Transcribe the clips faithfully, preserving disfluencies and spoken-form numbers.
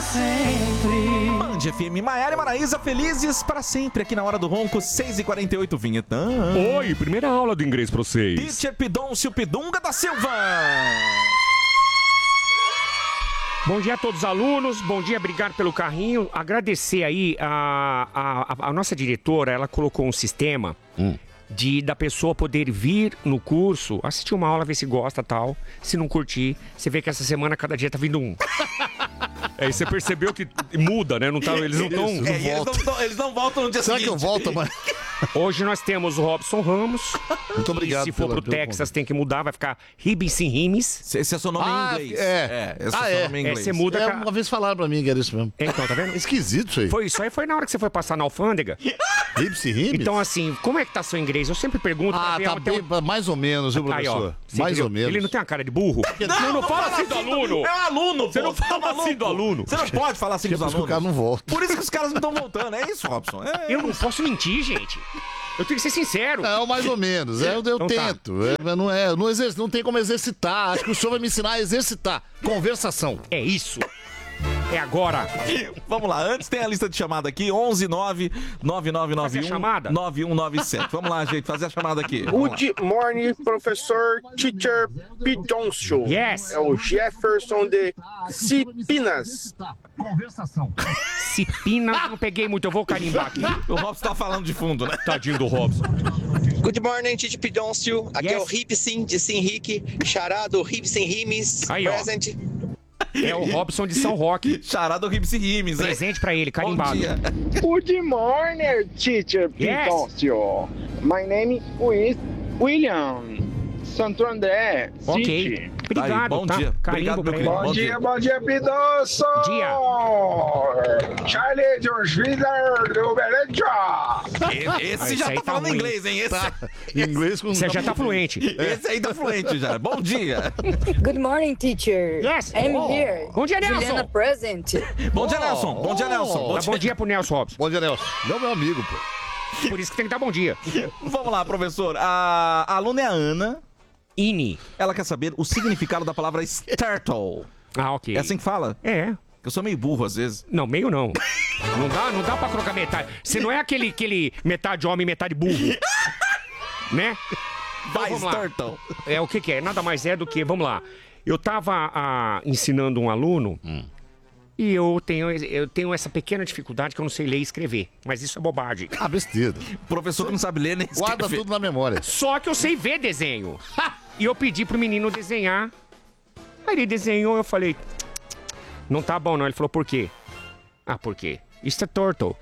sempre. Band F M, Maiara e Maraísa, felizes para sempre aqui na Hora do Ronco, seis e quarenta e oito, vinhetão. Oi, primeira aula do inglês pra vocês. Teacher Pidoncio Pidunga da Silva. Bom dia a todos os alunos, bom dia, obrigado pelo carrinho. Agradecer aí a, a, a nossa diretora, ela colocou um sistema hum. de da pessoa poder vir no curso, assistir uma aula, ver se gosta e tal. Se não curtir, você vê que essa semana cada dia tá vindo um. Aí você percebeu que muda, né? Não tá, eles não estão. É, eles, não eles não voltam no dia Será seguinte. que eu volto, mas... Hoje nós temos o Robson Ramos. Muito obrigado. E se for pela, pro Texas, tem que mudar, vai ficar Ribis em Rimes. Esse é seu nome ah, em inglês. É. é esse ah, é seu é. nome em inglês. É, você muda. É, ca... uma vez falaram pra mim que era isso mesmo. Então, tá vendo? Esquisito isso aí. Foi isso aí, foi na hora que você foi passar na alfândega. Rips e Rimes? Então, assim, como é que tá seu inglês? Eu sempre pergunto. Ah, tá bem, um... mais ou menos, viu, aí, professor? ó, mais entendeu? ou menos. Ele não tem uma cara de burro? Não, não, não fala assim do aluno. É um aluno, pô. Você não fala assim do aluno. Você não pode falar assim dos alunos. O cara não volta. Por isso que os caras não estão voltando. É isso, Robson. É, eu não posso mentir, gente. Eu tenho que ser sincero. Não, mais ou menos. É, eu eu então tento. Tá. É, não, é, não, exerc... não tem como exercitar. Acho que o senhor vai me ensinar a exercitar. Conversação. É isso. É agora. Vamos lá, antes tem a lista de chamada aqui, onze nove nove nove nove um nove um nove sete. Vamos lá, gente, fazer a chamada aqui. Good morning, professor Teacher Pidoncio. Yes. É o Jefferson de Cipinas. Conversação. Cipinas, não peguei muito, eu vou carimbar aqui. O Robson tá falando de fundo, né? Tadinho do Robson. Good morning, Teacher Pidoncio. Aqui yes. é o Ribsin de Sinrique, Xará do Ribsin Rimes, aí, present. É o Robson de São Roque. Xará do Ribsin Rimes. Presente pra ele, carimbado. Good morning, Teacher Pidoncio. Yes. My name is William Santo André. Ok. City. Obrigado, aí, bom tá? dia. Carimbo Obrigado, pra bom, bom dia, bom dia, Pidoncio. Dia. Charlie George Wheeler do Beleza. Esse já tá, tá falando ruim. Inglês, hein? Esse tá. Inglês com Você já tá fluente. Esse aí tá fluente já. Bom dia. Good morning, teacher. Yes. I'm oh. here. Bom dia, Nelson. Juliana present. Bom dia, Nelson. Bom dia, Nelson. Bom, dia. Bom dia pro Nelson Robson. Bom dia, Nelson. Não, meu amigo, pô. Por isso que tem que dar bom dia. Vamos lá, professor. A, a aluna é a Ana. Ini. Ela quer saber o significado da palavra startle. Ah, ok. É assim que fala? É. Eu sou meio burro às vezes. Não, meio não. Não dá, não dá pra colocar metade. Você não é aquele, aquele metade homem, metade burro. Né? Então, Vai, vamos lá. startle. É, o que que é? Nada mais é do que, vamos lá. Eu tava ah, ensinando um aluno hum. e eu tenho, eu tenho essa pequena dificuldade que eu não sei ler e escrever. Mas isso é bobagem. Ah, besteira. Professor que não sabe ler nem escrever. Guarda tudo na memória. Só que eu sei ver desenho. E eu pedi pro menino desenhar. Aí ele desenhou, eu falei... Não tá bom não. Ele falou, por quê? Ah, por quê? Isso é turtle.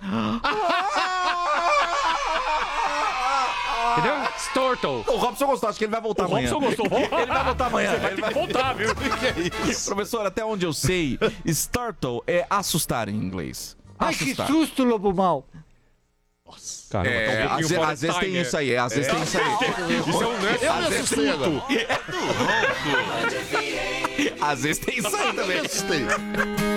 Entendeu? Turtle. O Robson gostou, acho que ele vai voltar o amanhã. O Robson gostou. Ele vai voltar amanhã. Você vai ter que voltar, viu? Que é isso? Professor, até onde eu sei, startle é assustar em inglês. Ai, assustar. que susto, lobo mal. Nossa. Caramba, é, tá um às, ve às vezes tem isso aí, é, às vezes é. tem isso aí. Isso é um nerd. Eu me assustei agora. Às vezes tem isso aí também. Eu me assustei.